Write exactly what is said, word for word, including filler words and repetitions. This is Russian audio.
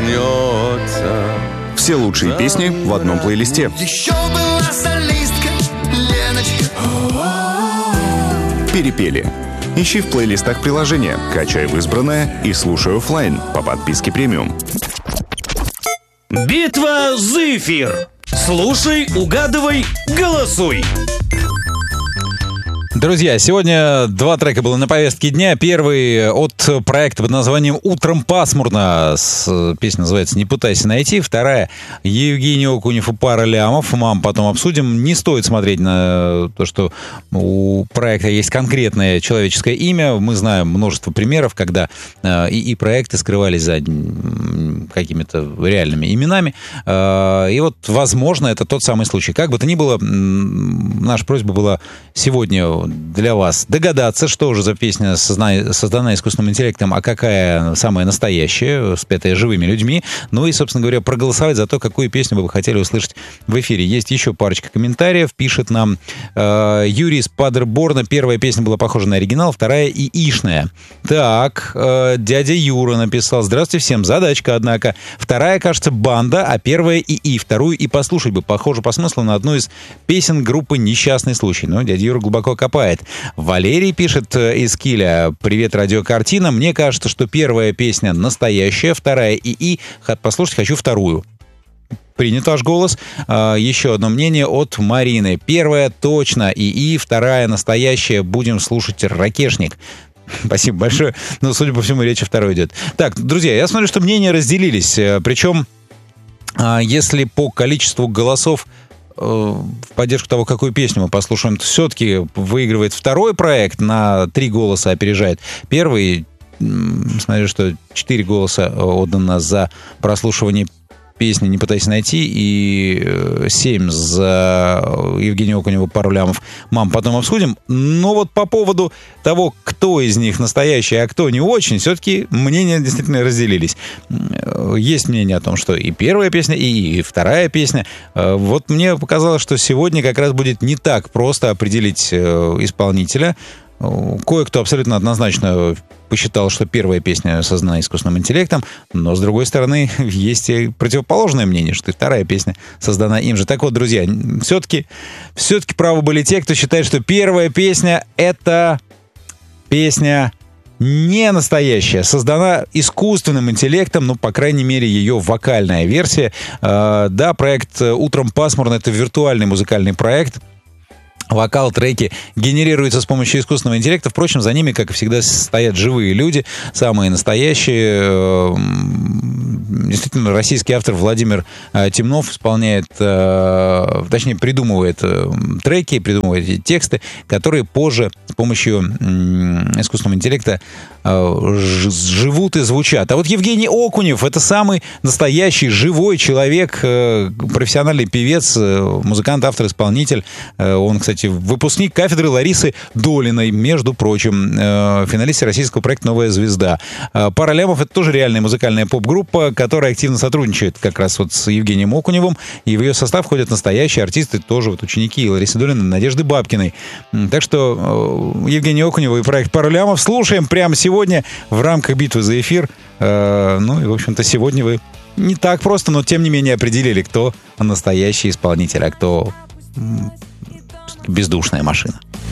вернется. Все лучшие песни в одном плейлисте. Еще была солистка Леночка. Перепели. Ищи в плейлистах приложения, качай в избранное и слушай офлайн по подписке премиум. Битва за эфир. Слушай, угадывай, голосуй. Друзья, сегодня два трека было на повестке дня. Первый от проекта под названием «Утром пасмурно». Песня называется «Не пытайся найти». Вторая — Евгений Окунев и Пара Лямов. «Мам, потом обсудим». Не стоит смотреть на то, что у проекта есть конкретное человеческое имя. Мы знаем множество примеров, когда и, и проекты скрывались за какими-то реальными именами. И вот, возможно, это тот самый случай. Как бы то ни было, наша просьба была сегодня для вас догадаться, что же за песня создана, создана искусственным интеллектом, а какая самая настоящая, спетая живыми людьми. Ну и, собственно говоря, проголосовать за то, какую песню вы бы хотели услышать в эфире. Есть еще парочка комментариев. Пишет нам э, Юрий из Падерборна. Первая песня была похожа на оригинал, вторая ИИшная. Так, э, дядя Юра написал: здравствуйте всем, задачка, однако. Вторая, кажется, «Банда», а первая ИИ. Вторую и послушать бы. Похоже по смыслу на одну из песен группы «Несчастный случай». Но дядя Юра глубоко копает. Валерий пишет из Киля: привет, радиокартина. Мне кажется, что первая песня настоящая, вторая ИИ. Послушать хочу вторую. Принят ваш голос. Еще одно мнение от Марины. Первая точно ИИ, вторая настоящая. Будем слушать «Ракешник». Спасибо большое. Но, судя по всему, речь о второй идет. Так, друзья, я смотрю, что мнения разделились. Причем, если по количеству голосов в поддержку того, какую песню мы послушаем, все-таки выигрывает второй проект, на три голоса опережает первый. Смотрю, что четыре голоса отдано за прослушивание песни «Не пытайся найти», и семь за Евгения Окунева, «Пару лямов». «Мам, потом обсудим». Но вот по поводу того, кто из них настоящий, а кто не очень, все-таки мнения действительно разделились. Есть мнение о том, что и первая песня, и вторая песня. Вот мне показалось, что сегодня как раз будет не так просто определить исполнителя. Кое-кто абсолютно однозначно посчитал, что первая песня создана искусственным интеллектом, но, с другой стороны, есть и противоположное мнение, что и вторая песня создана им же. Так вот, друзья, все-таки, все-таки правы были те, кто считает, что первая песня — это песня не настоящая, создана искусственным интеллектом, ну, по крайней мере, ее вокальная версия. Э, да, проект «Утром пасмурно» — это виртуальный музыкальный проект. Вокал, треки генерируются с помощью искусственного интеллекта. Впрочем, за ними, как и всегда, стоят живые люди, самые настоящие. Действительно, российский автор Владимир Темнов исполняет, точнее, придумывает треки, придумывает тексты, которые позже с помощью искусственного интеллекта живут и звучат. А вот Евгений Окунев — это самый настоящий живой человек, профессиональный певец, музыкант, автор, исполнитель. Он, кстати, выпускник кафедры Ларисы Долиной, между прочим, финалист российского проекта «Новая звезда». «Пара лямов» — это тоже реальная музыкальная поп-группа, которая активно сотрудничает как раз вот с Евгением Окуневым, и в ее состав входят настоящие артисты, тоже вот ученики Ларисы Долиной, Надежды Бабкиной. Так что Евгений Окунев и проект «Пара лямов» слушаем прямо сегодня в рамках битвы за эфир. Ну и, в общем-то, сегодня вы не так просто, но тем не менее определили, кто настоящий исполнитель, а кто бездушная машина.